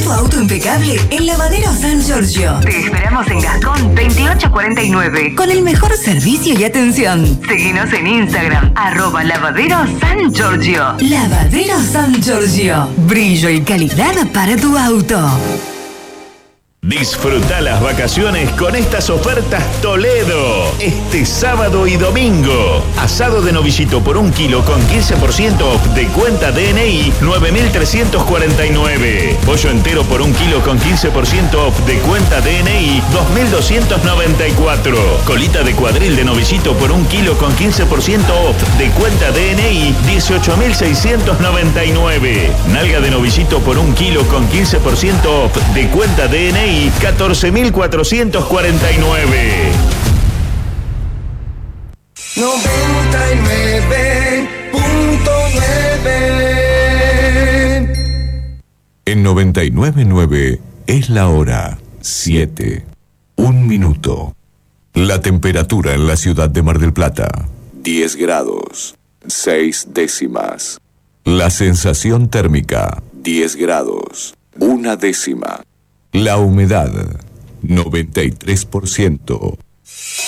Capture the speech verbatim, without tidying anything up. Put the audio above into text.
tu auto impecable en Lavadero San Giorgio. Te esperamos en Gascón veintiocho cuarenta y nueve con el mejor servicio y atención. Seguinos en Instagram, arroba Lavadero San Giorgio. Lavadero San Giorgio. Brillo y calidad para tu auto. Disfruta las vacaciones con estas ofertas Toledo. Este sábado y domingo. Asado de novillito por un kilo con quince por ciento off de cuenta D N I, nueve mil trescientos cuarenta y nueve. Pollo entero por un kilo con quince por ciento off de cuenta D N I, dos mil doscientos noventa y cuatro. Colita de cuadril de novillito por un kilo con quince por ciento off de cuenta D N I, dieciocho mil seiscientos noventa y nueve. Nalga de novillito por un kilo con quince por ciento off de cuenta D N I, catorce mil cuatrocientos cuarenta y nueve. noventa y nueve punto nueve. En noventa y nueve punto nueve es la hora siete. Un minuto. La temperatura en la ciudad de Mar del Plata, diez grados, seis décimas. La sensación térmica, diez grados, una décima. La humedad, noventa y tres por ciento.